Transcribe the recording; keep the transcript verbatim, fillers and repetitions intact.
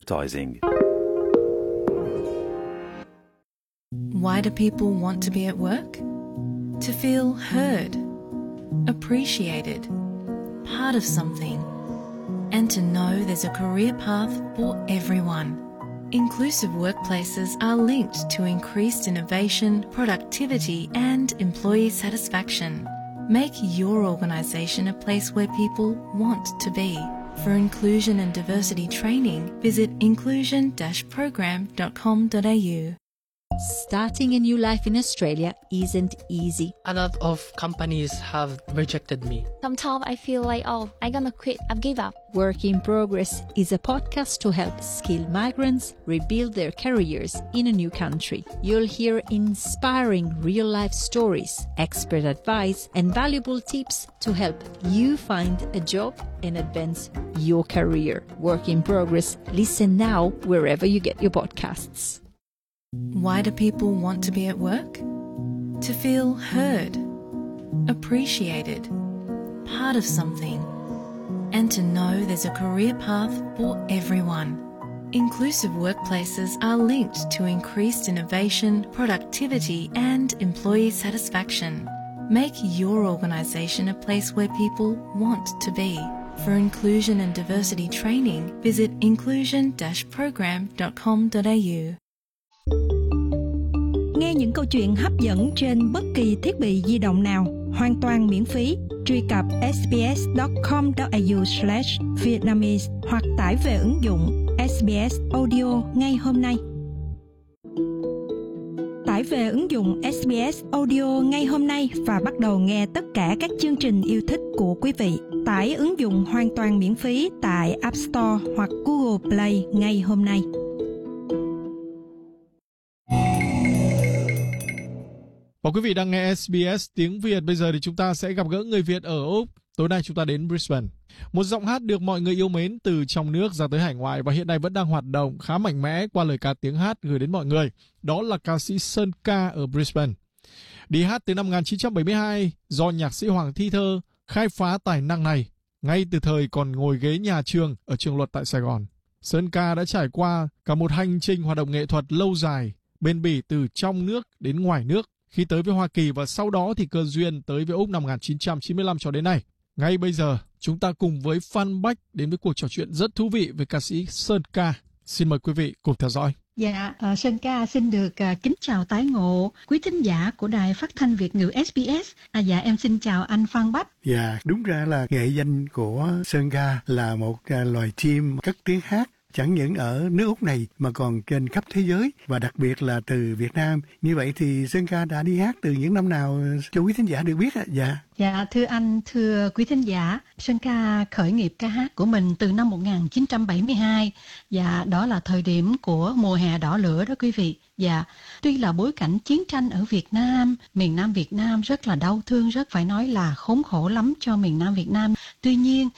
advertising. Why do people want to be at work? To feel heard, appreciated, part of something, and to know there's a career path for everyone. Inclusive workplaces are linked to increased innovation, productivity, and employee satisfaction. Make your organisation a place where people want to be. For inclusion and diversity training, visit inclusion dash program dot com dot a u. Starting a new life in Australia isn't easy. A lot of companies have rejected me. Sometimes I feel like, oh, I'm gonna quit, I've give up. Work in Progress is a podcast to help skilled migrants rebuild their careers in a new country. You'll hear inspiring real-life stories, expert advice, and valuable tips to help you find a job and advance your career. Work in Progress. Listen now wherever you get your podcasts. Why do people want to be at work? To feel heard, appreciated, part of something, and to know there's a career path for everyone. Inclusive workplaces are linked to increased innovation, productivity, and employee satisfaction. Make your organisation a place where people want to be. For inclusion and diversity training, visit inclusion dash program dot com dot a u. Nghe những câu chuyện hấp dẫn trên bất kỳ thiết bị di động nào, hoàn toàn miễn phí. Truy cập ét bê ét chấm com chấm a u slash vietnamese hoặc tải về ứng dụng ét bê ét Audio ngay hôm nay. Tải về ứng dụng ét bê ét Audio ngay hôm nay và bắt đầu nghe tất cả các chương trình yêu thích của quý vị. Tải ứng dụng hoàn toàn miễn phí tại App Store hoặc Google Play ngay hôm nay. Và quý vị đang nghe ét bê ét tiếng Việt. Bây giờ thì chúng ta sẽ gặp gỡ người Việt ở Úc. Tối nay chúng ta đến Brisbane. Một giọng hát được mọi người yêu mến từ trong nước ra tới hải ngoại và hiện nay vẫn đang hoạt động khá mạnh mẽ qua lời ca tiếng hát gửi đến mọi người. Đó là ca sĩ Sơn Ca ở Brisbane. Đi hát từ năm một nghìn chín trăm bảy mươi hai do nhạc sĩ Hoàng Thi Thơ khai phá tài năng này ngay từ thời còn ngồi ghế nhà trường ở trường luật tại Sài Gòn. Sơn Ca đã trải qua cả một hành trình hoạt động nghệ thuật lâu dài, bền bỉ từ trong nước đến ngoài nước. Khi tới với Hoa Kỳ và sau đó thì cơ duyên tới với Úc năm một nghìn chín trăm chín mươi lăm cho đến nay. Ngay bây giờ, chúng ta cùng với Phan Bách đến với cuộc trò chuyện rất thú vị với ca sĩ Sơn Ca. Xin mời quý vị cùng theo dõi. Dạ, uh, Sơn Ca xin được uh, kính chào tái ngộ quý thính giả của Đài Phát thanh Việt ngữ ét bê ét. À, dạ, em xin chào anh Phan Bách. Dạ, đúng ra là nghệ danh của Sơn Ca là một uh, loài chim cất tiếng hát. Chẳng những ở nước Úc này mà còn trên khắp thế giới và đặc biệt là từ Việt Nam. Như vậy thì Sơn Ca đã đi hát từ những năm nào cho quý thính giả được biết ạ? Dạ. Dạ, thưa anh, thưa quý thính giả, Sơn Ca khởi nghiệp ca hát của mình từ năm một nghìn chín trăm bảy mươi hai. Dạ, đó là thời điểm của mùa hè đỏ lửa đó quý vị. Dạ, tuy là bối cảnh chiến tranh ở Việt Nam, miền Nam Việt Nam rất là đau thương, rất phải nói là khốn khổ lắm cho miền Nam Việt Nam. Tuy nhiên